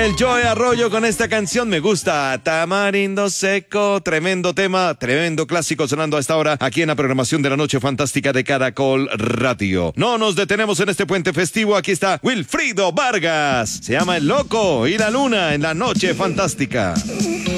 el Joe Arroyo con esta canción Me Gusta, Tamarindo Seco. Tremendo tema, tremendo clásico sonando a esta hora aquí en la programación de la Noche Fantástica de Caracol Radio. No nos detenemos en este puente festivo. Aquí está Wilfrido Vargas. Se llama El Loco y la Luna en la Noche Fantástica.